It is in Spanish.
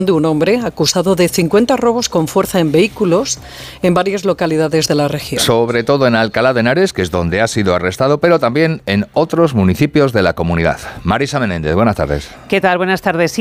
de un hombre acusado de 50 robos con fuerza en vehículos en varias localidades de la región. Sobre todo en Alcalá de Henares, que es donde ha sido arrestado, pero también en otros municipios de la comunidad. Marisa Menéndez, buenas tardes. ¿Qué tal? Buenas tardes.